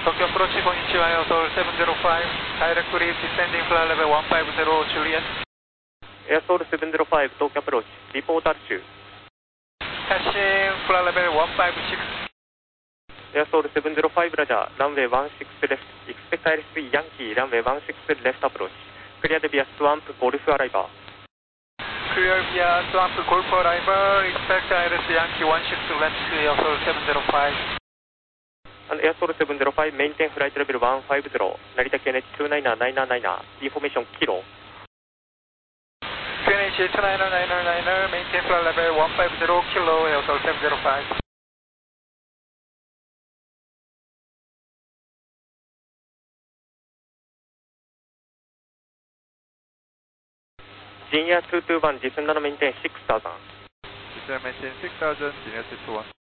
Tokyo approach, こんにちは、Airsoul 705, directly descending flight level 150, Juliet. Airsoul 705, Tokyo approach, report altitude. Passing flight level 156. Airsoul 705, Roger, runway 16 left, expect ILS Yankee, runway 16 left approach. Cleared via Swamp, Golf arrival. Clear via Swamp, Golf arrival, expect ILS Yankee 16 left, Airsoul 705. And Airsoul 705, maintain flight level 150, Narita QNH 29999, information kilo. QNH 29999, maintain flight level 150, kilo, Airsoul 705. Junior 221, descend and maintain 6000. Descend maintain 6000, Junior 221.